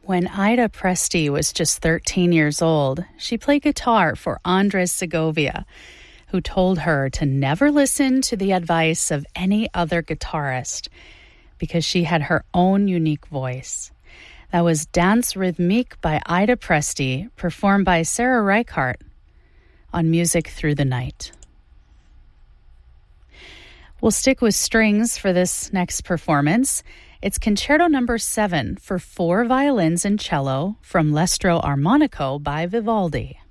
When Ida Presti was just 13 years old, she played guitar for Andres Segovia, who told her to never listen to the advice of any other guitarist because she had her own unique voice. That was Dance Rhythmique by Ida Presti, performed by Sarah Reichardt on Music Through the Night. We'll stick with strings for this next performance. It's Concerto No. 7 for 4 violins and cello from L'Estro Armonico by Vivaldi.